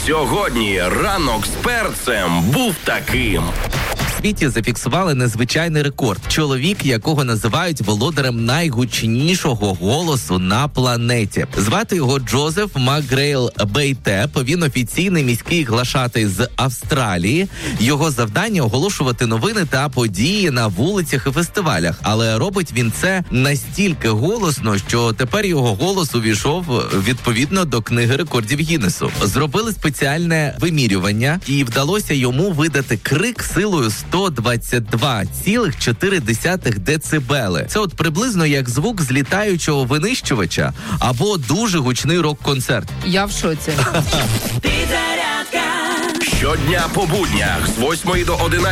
Сьогодні ранок з перцем був таким. В світі зафіксували незвичайний рекорд. Чоловік, якого називають володарем найгучнішого голосу на планеті. Звати його Джозеф Макгрейл Бейтеп. Він офіційний міський глашатий з Австралії. Його завдання – оголошувати новини та події на вулицях і фестивалях. Але робить він це настільки голосно, що тепер його голос увійшов відповідно до книги рекордів Гіннесу. Зробили спеціальне вимірювання і вдалося йому видати крик силою 122,4 децибели. Це от приблизно як звук злітаючого винищувача або дуже гучний рок-концерт. Я в шоці. Щодня по буднях з 8 до 11.